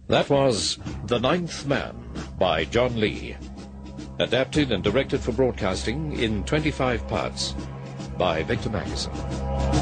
That was The Ninth Man by John Lee, adapted and directed for broadcasting in 25 parts by Victor Magnuson.